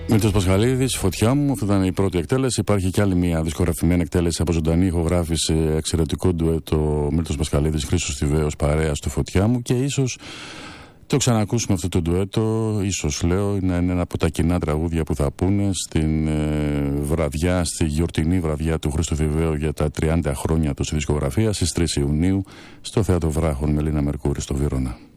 Μίλτος Πασχαλίδης, Φωτιά μου. Αυτή ήταν η πρώτη εκτέλεση. Υπάρχει και άλλη μια δισκογραφημένη εκτέλεση από ζωντανή ηχογράφηση, εξαιρετικό ντουέτο Μίλτος Πασχαλίδης, Χρήστος Θηβαίος, παρέα στο Φωτιά μου. Και ίσως το ξανακούσουμε αυτό το ντουέτο, ίσως λέω, είναι ένα από τα κοινά τραγούδια που θα πούνε στην βραδιά, στη γιορτινή βραδιά του Χρήστου Θηβαίου για τα 30 χρόνια του στη δισκογραφία, στις 3 Ιουνίου, στο Θέατρο Βράχων με Λίνα Μερκούρη στο Βύρωνα.